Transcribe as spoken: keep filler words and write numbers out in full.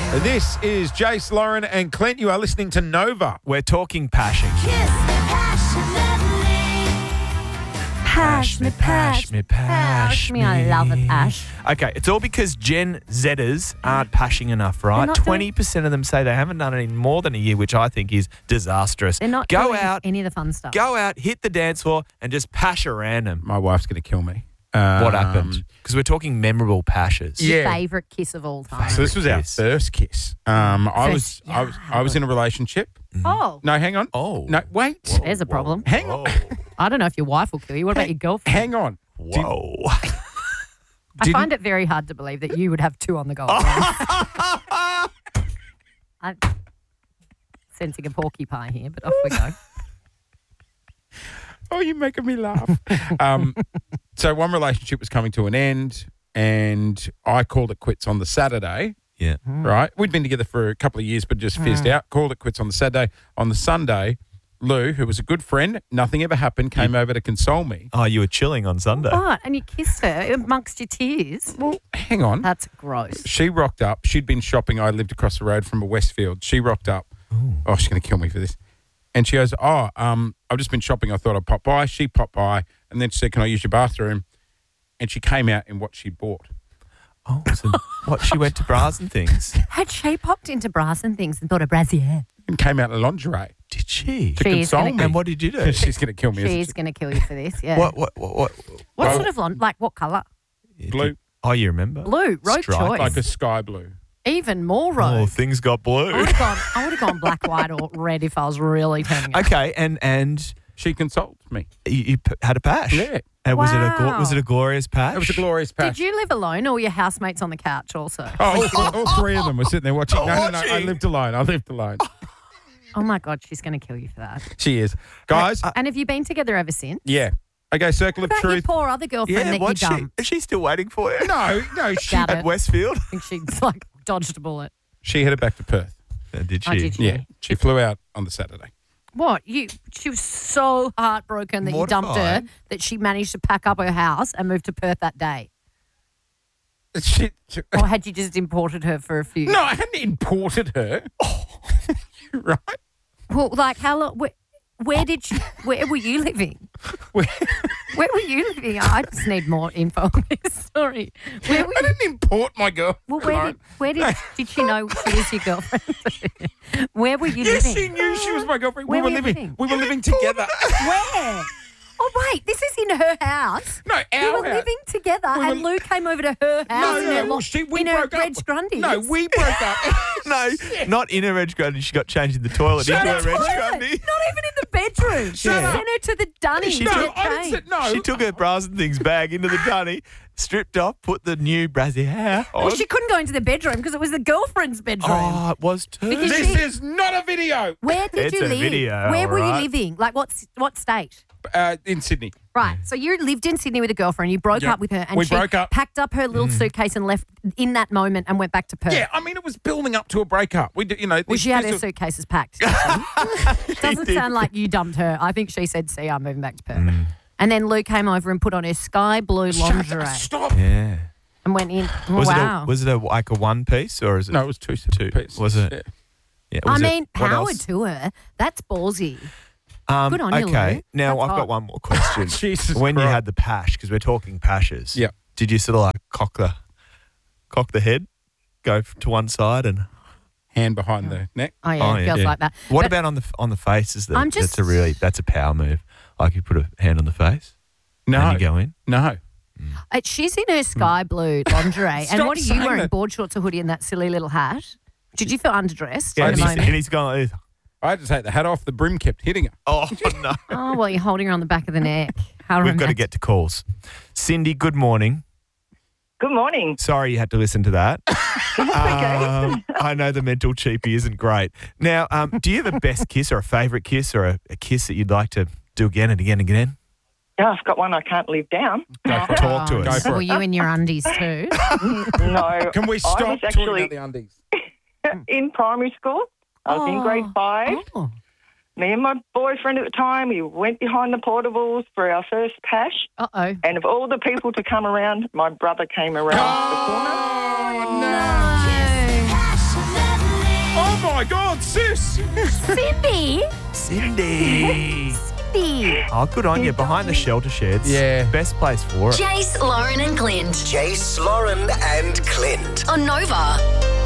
This is Jace, Lauren and Clint. You are listening to Nova. We're talking passion. Pash me, pash me, pash me. I love it, Ash. Okay, it's all because Gen Zers aren't pashing enough, right? not doing- twenty percent of them say they haven't done it in more than a year, which I think is disastrous. They're not Go doing out, any of the fun stuff. go out, hit the dance floor and just pash a random. My wife's going to kill me. Um, What happened? Because we're talking memorable pashes. Yeah. Your favourite kiss of all time. So this was our kiss. first kiss. Um, I was, First- I was, I was in a relationship. Oh, No, hang on. Oh. No, wait. there's a problem. Hang on. I don't know if your wife will kill you. What about your girlfriend? Hang on. Whoa. I didn't- find it very hard to believe that you would have two on the go. I'm sensing a porcupine here, but off we go. Oh, you're making me laugh. um, so one relationship was coming to an end, and I called it quits on the Saturday. Yeah. Right, we'd been together for a couple of years, but just fizzed out. Called it quits on the Saturday. On the Sunday, Lou, who was a good friend, nothing ever happened, came over to console me. Oh, you were chilling on Sunday. What? And you kissed her amongst your tears? Well, hang on. That's gross. She rocked up. She'd been shopping. I lived across the road from a Westfield. She rocked up. Oh, she's going to kill me for this. And she goes, oh, um, I've just been shopping. I thought I'd pop by. She popped by. And then she said, can I use your bathroom? And she came out in what she bought. Oh, so what? She went to bras and things. Had she popped into bras and things and thought of brassiere? And came out in lingerie Did she? to She is console gonna- me. And what did you do? She's going to kill me. isn't She's she? going to kill you for this, yeah. What? What? What? what? What Well- sort of, lon- like what colour? Blue. Oh, you remember? Blue, rogue Stripe. choice. Like a sky blue. Even more Oh, rogue. things got blue. I would have gone, I would have gone black, white or red if I was really turning up. Okay, and and She consoled me. you, you p- had a pash. Yeah. And was it a gl- Wow. was it a glorious pash? It was a glorious patch. Did you live alone or were your housemates on the couch also? Oh, all, all three of them were sitting there watching. No, no, no. I Watching? lived alone. I lived alone. Oh my God, she's going to kill you for that. She is. Guys, And have you been together ever since? yeah. Okay, circle of What about your truth. poor other girlfriend yeah, that you what's she? dumped? Is she still waiting for you? No, no. She, Doubt At it. Westfield? I think she's like dodged a bullet. she headed back to Perth. Uh, did she? Oh, did she? Yeah. She flew out on the Saturday. What? You? She was so heartbroken that you dumped her Mortified. that she managed to pack up her house and move to Perth that day. She, she- Or had you just imported her for a few? no, I hadn't imported her. right? Well, like how long? Where, where did she? Where were you living? Where- Where were you living? I just need more info on this. Sorry. Where were I you? didn't import my girl. Well, where did where did did she know she was your girlfriend? Where were you Yes, living? she knew she was my girlfriend. Where we were were you living. living? We were living together. Where? Oh wait, this is in her house. No, our You were house. living together, We were- and Lou came over to her house No, in no, her, well, lo- she, we in her broke up. Reg Grundy. No, we broke up. No, not in a Reg Grundy. She got changed in the toilet Shut into up. a Reg Toilet, Grundy. Not even in the bedroom. She Shut sent up. her to the dunny. She to no, get I didn't changed. say, no. She took her bras and things bag into the dunny, stripped off, put the new brassiere on. Well, she couldn't go into the bedroom because it was the girlfriend's bedroom. oh, it was too. Because This she- is not a video. Where did It's you a live? video, Where were alright. you living? Like what s- what state? Uh, in Sydney. Right. So you lived in Sydney with a girlfriend. You broke Yep. up with her, and We she broke up. packed up her little suitcase and left in that moment and went back to Perth. Yeah, I mean, it was building up to a breakup. We, did, you know. Well, this- she had this her was- suitcases packed. Doesn't sound like you dumped her. I think she said, "See, I'm moving back to Perth." And then Lou came over and put on her sky blue Shut lingerie up, Stop. Yeah. and went in. Oh, Was wow. it a, was it a, like a one piece or is it? No, it was two separate Two. pieces. Was it? Yeah. Yeah, I was it- mean, what power else? to her. That's ballsy. Um, Good on you, Okay, Lou. now That's I've hot. got one more question. Jesus when you Christ. had the pash, because we're talking pashes. Yep. Did you sort of like cock the, cock the head, go f- to one side and? Hand behind the neck. Oh yeah, Oh, it yeah. feels Yeah. like that. What But about on the on the face? Is that I'm that's just- a really that's a power move? Like you put a hand on the face No. and you go in. No. Uh, she's in her sky blue lingerie, and Stop what are you saying wearing? that. Board shorts, a hoodie, and that silly little hat. Did you feel underdressed Yeah, at and, the he's, moment? and he's going like this. I had to take the hat off. The brim kept hitting her. Oh no! Oh well, you're holding her on the back of the neck. How We've got to romantic. get to calls. Cindy, good morning. Good morning. Sorry you had to listen to that. um, I know the mental cheapie isn't great. Now, um, do you have a best kiss or a favourite kiss or a, a kiss that you'd like to do again and again and again? Yeah, I've got one I can't live down. Go for it. Talk to Oh, us. Go for Were it. you in your undies too? No. Can we I stop was talking actually about the undies? in primary school. I was in grade five. Oh. Me and my boyfriend at the time, we went behind the portables for our first pash. Uh oh. And of all the people to come around, my brother came around the corner. Oh, no. No. my God, sis! Cindy. Cindy. Cindy. Oh, good on you. Behind the shelter sheds. Yeah. Best place for it. Jace, Lauren and Clint. Jace, Lauren and Clint. On Nova.